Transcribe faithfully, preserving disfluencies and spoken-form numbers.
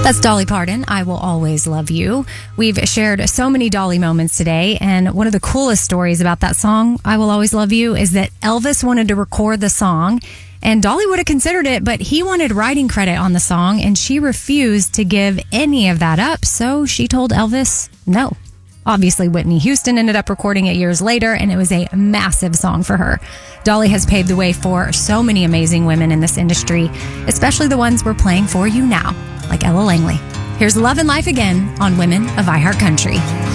That's Dolly Parton, I Will Always Love You. We've shared so many Dolly moments today, and one of the coolest stories about that song, I Will Always Love You, is that Elvis wanted to record the song, and Dolly would have considered it, but he wanted writing credit on the song, and she refused to give any of that up, so she told Elvis no. Obviously, Whitney Houston ended up recording it years later, and it was a massive song for her. Dolly has paved the way for so many amazing women in this industry, especially the ones we're playing for you now, like Ella Langley. Here's Love and Life Again on Women of iHeartCountry.